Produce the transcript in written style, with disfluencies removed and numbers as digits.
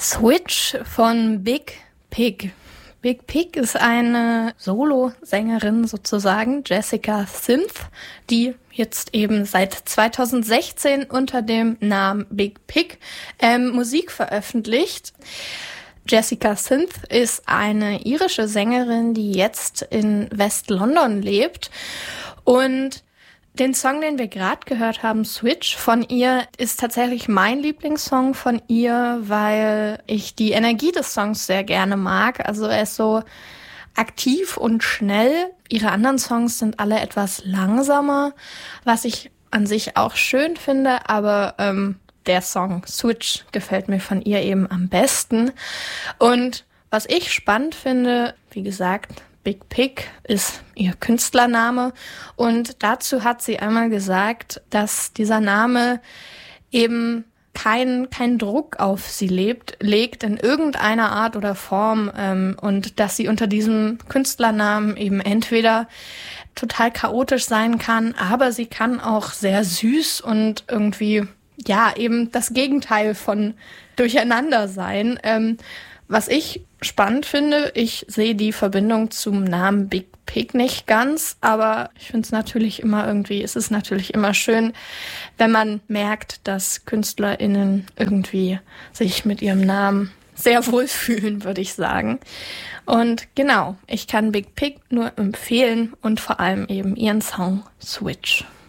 Switch von Big Pig. Big Pig ist eine Solo-Sängerin sozusagen, Jessica Synth, die jetzt eben seit 2016 unter dem Namen Big Pig Musik veröffentlicht. Jessica Synth ist eine irische Sängerin, die jetzt in West-London lebt. Und den Song, den wir gerade gehört haben, Switch von ihr, ist tatsächlich mein Lieblingssong von ihr, weil ich die Energie des Songs sehr gerne mag. Also er ist so aktiv und schnell. Ihre anderen Songs sind alle etwas langsamer, was ich an sich auch schön finde, aber der Song Switch gefällt mir von ihr eben am besten. Und was ich spannend finde, wie gesagt, Big Pig ist ihr Künstlername und dazu hat sie einmal gesagt, dass dieser Name eben kein Druck auf sie legt in irgendeiner Art oder Form und dass sie unter diesem Künstlernamen eben entweder total chaotisch sein kann, aber sie kann auch sehr süß und irgendwie, ja, eben das Gegenteil von durcheinander sein. Was ich spannend finde, ich sehe die Verbindung zum Namen Big Pig nicht ganz, aber ich finde es natürlich immer schön, wenn man merkt, dass KünstlerInnen irgendwie sich mit ihrem Namen sehr wohlfühlen, würde ich sagen. Und genau, ich kann Big Pig nur empfehlen und vor allem eben ihren Song Switch.